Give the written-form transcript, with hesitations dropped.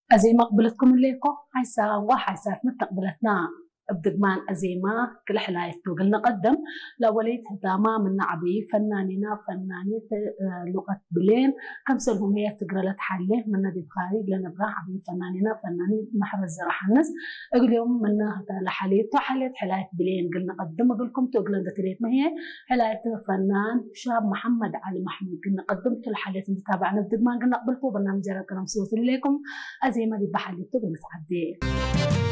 أزيمة قبلتكم الليكو هاي ساعة واحد ساعة متى قبلتنا بدقمان أزيمة كل حلايتو قلنا قدم لأوليت هتاما من عبي فنانينا فنانية لغة بلين كم سلهم هي تقرأ لتحليه من نادي بخاري لنا براح عبي فنانينا فنانية محرز رحنس أقول يوم من هتا لحليتو حليت حلايت بلين قلنا قدم أقول لكم تقولن دتريت ما هي حلايت فنان شاب محمد علي محمود قلنا قدمت الحليت اللي تابعنا بدقمان قلنا قبلتو برنامج جرى كلام صوتي لكم أزيمة دي بحليتو بنسعدي